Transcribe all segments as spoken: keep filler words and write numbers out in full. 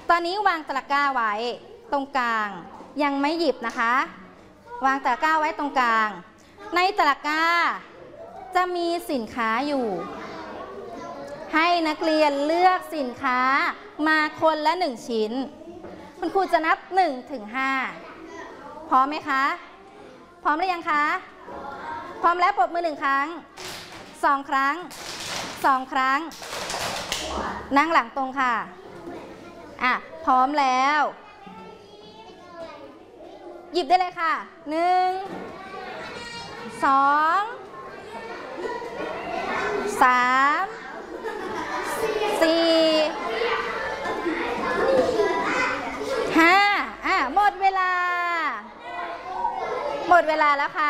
ตอนนี้วางตะกร้าไว้ตรงกลางยังไม่หยิบนะคะวางตะกร้าไว้ตรงกลางในตะกร้าจะมีสินค้าอยู่ให้นักเรียนเลือกสินค้ามาคนละหนึ่งชิ้นคุณครูจะนับหนึ่งถึงห้าพร้อมไหมคะพร้อมหรือยังคะพร้อมแล้วปรบมือหนึ่งครั้งสองครั้งสองครั้งนั่งหลังตรงค่ะอ่ะพร้อมแล้วหยิบได้เลยค่ะหนึ่งสองสามสี่ห้าอ่ะหมดเวลาหมดเวลาแล้วค่ะ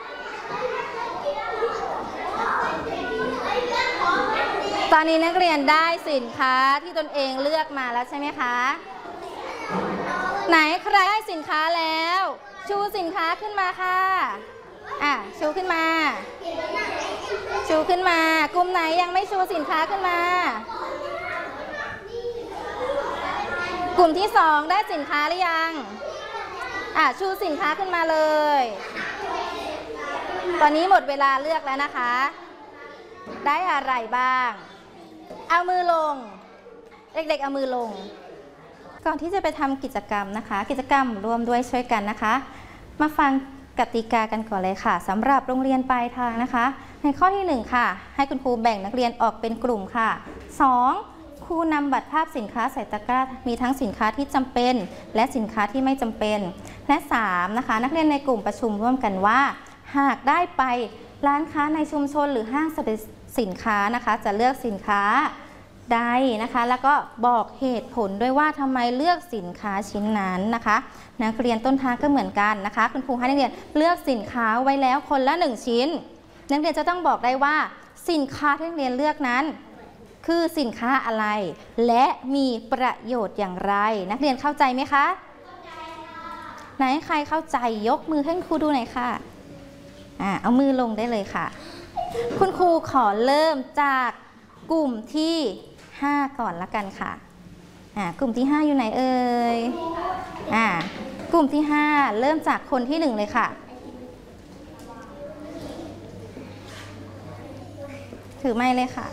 ตอนนี้นักเรียนได้สินค้าที่ตนเองเลือกมาแล้วใช่ไหมคะไหนใครได้สินค้าแล้วชูสินค้าขึ้นมาค่ะอ่ะชูขึ้นมาชูขึ้นมากลุ่มไหนยังไม่ชูสินค้าขึ้นมากลุ่มที่สองได้สินค้าหรือยังอ่ะชูสินค้าขึ้นมาเลยตอนนี้หมดเวลาเลือกแล้วนะคะได้อะไรบ้างเอามือลงเด็กๆเอามือลงก่อนที่จะไปทำกิจกรรมนะคะกิจกรรมร่วมด้วยช่วยกันนะคะมาฟังกติกากันก่อนเลยค่ะสำหรับโรงเรียนปลายทางนะคะในข้อที่หนึ่งค่ะให้คุณครูแบ่งนักเรียนออกเป็นกลุ่มค่ะสองครูนำบัตรภาพสินค้าใส่ตะกร้ามีทั้งสินค้าที่จำเป็นและสินค้าที่ไม่จำเป็นและสามนะคะนักเรียนในกลุ่มประชุมร่วมกันว่าหากได้ไปร้านค้าในชุมชนหรือห้างสรรพสินค้านะคะจะเลือกสินค้าใดนะคะแล้วก็บอกเหตุผลด้วยว่าทำไมเลือกสินค้าชิ้นนั้นนะคะนักเรียนต้นทางก็เหมือนกันนะคะคุณครูให้นักเรียนเลือกสินค้าไว้แล้วคนละหนึ่งชิ้นนักเรียนจะต้องบอกได้ว่าสินค้าที่นักเรียนเลือกนั้นคือสินค้าอะไรและมีประโยชน์อย่างไรนักเรียนเข้าใจไหมคะไหนใครเข้าใจยกมือให้ครูดูหน่อยค่ะอ่าเอามือลงได้เลยค่ะคุณครูขอเริ่มจากกลุ่มที่ห้าก่อนละกันค่ะอ่ากลุ่มที่ห้าอยู่ไหนเอ่ยอ่ากลุ่มที่ห้าเริ่มจากคนที่หนึ่งเลยค่ะถือไม้เลยค่ะ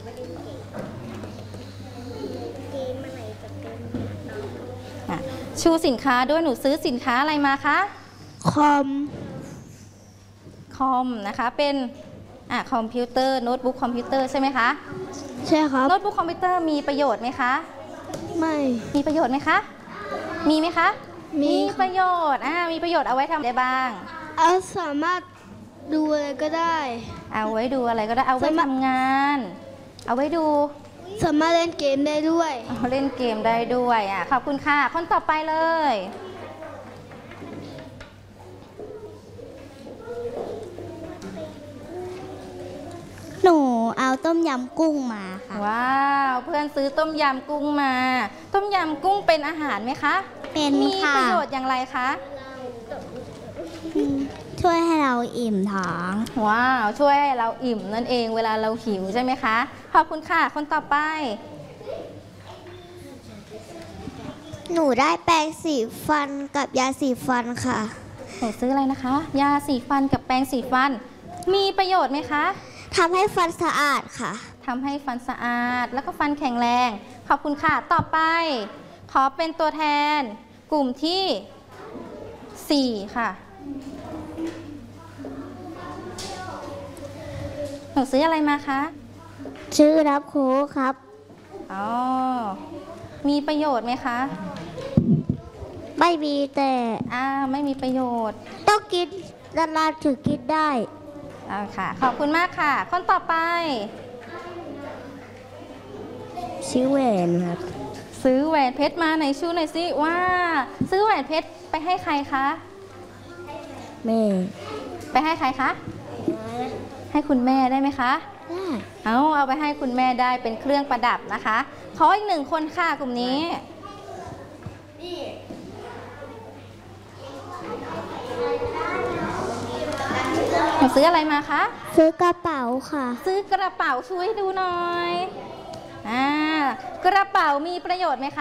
ชูสินค้าด้วยหนูซื้อสินค้าอะไรมาคะคอมคอมนะคะเป็นอ่ะคอมพิวเตอร์โน้ตบุ๊กคอมพิวเตอร์ใช่ไหมคะใช่ครับโน้ตบุ๊กคอมพิวเตอร์มีประโยชน์ไหมคะไม่มีประโยชน์ไหมคะมีไหมคะมีประโยชน์อ่ามีประโยชน์เอาไว้ทำอะไรบ้างเอาสามารถดูอะไรก็ได้เอาไว้ดูอะไรก็ได้เอาไว้ทำงานเอาไว้ดูสามารถเล่นเกมได้ด้วยเอาเล่นเกมได้ด้วยอ่ะขอบคุณค่ะคนต่อไปเลยหนูเอาต้มยำกุ้งมาค่ะว้าวเพื่อนซื้อต้มยำกุ้งมาต้มยำกุ้งเป็นอาหารไหมคะเป็นค่ะมีประโยชน์อย่างไรคะช่วยให้เราอิ่มท้องว้าวช่วยให้เราอิ่มนั่นเองเวลาเราหิวใช่ไหมคะขอบคุณค่ะคนต่อไปหนูได้แปรงสีฟันกับยาสีฟันค่ะหนูซื้ออะไรนะคะยาสีฟันกับแปรงสีฟันมีประโยชน์ไหมคะทำให้ฟันสะอาดค่ะทำให้ฟันสะอาดแล้วก็ฟันแข็งแรงขอบคุณค่ะต่อไปขอเป็นตัวแทนกลุ่มที่สี่ค่ะหนูซื้ออะไรมาคะซื้อรับโค้กครับอ๋อมีประโยชน์ไหมคะไม่มีแต่อ่าไม่มีประโยชน์ต้องกินนานๆถึงกินได้เอาค่ะขอบคุณมากค่ะคนต่อไปซื้อแหวนครับซื้อแหวนเพชรมาไหนชูหน่อยสิว่าซื้อแหวนเพชรไปให้ใครคะแม่ไปให้ใครคะให้คุณแม่ได้ไหมคะได้เอาเอาไปให้คุณแม่ได้เป็นเครื่องประดับนะคะขออีกหนึ่งคนค่ะกลุ่มนี้ซื้ออะไรมาคะซื้อกระเป๋าค่ะซื้อกระเป๋าช่วยดูหน่อยอ่ากระเป๋ามีประโยชน์ไหมคะ